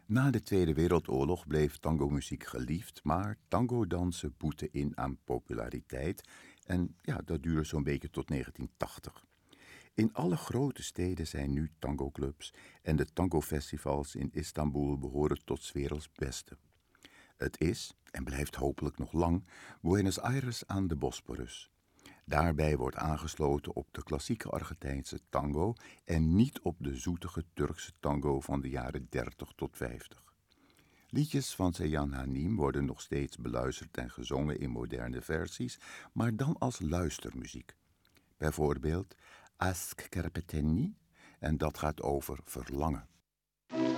Na de Tweede Wereldoorlog bleef tangomuziek geliefd, maar tangodansen boette in aan populariteit en dat duurde zo'n beetje tot 1980. In alle grote steden zijn nu tangoclubs en de tangofestivals in Istanbul behoren tot 's werelds beste. Het is, en blijft hopelijk nog lang, Buenos Aires aan de Bosporus. Daarbij wordt aangesloten op de klassieke Argentijnse tango en niet op de zoetige Turkse tango van de jaren 30 tot 50. Liedjes van Seyhan Hanim worden nog steeds beluisterd en gezongen in moderne versies, maar dan als luistermuziek. Bijvoorbeeld Aşk Kerpeteni, en dat gaat over verlangen.